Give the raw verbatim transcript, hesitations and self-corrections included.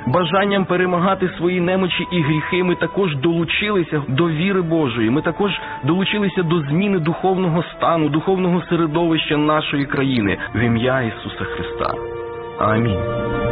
бажанням перемагати свої немочі і гріхи ми також долучилися до віри Божої, ми також долучилися до зміни духовного стану, духовного середовища нашої країни в ім'я Ісуса Христа. Амінь.